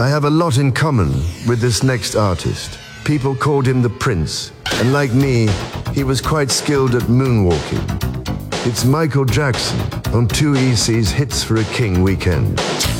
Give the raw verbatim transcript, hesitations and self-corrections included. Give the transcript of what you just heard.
I have a lot in common with this next artist. People called him the Prince, and like me, he was quite skilled at moonwalking. It's Michael Jackson on two E C's Hits for a King weekend.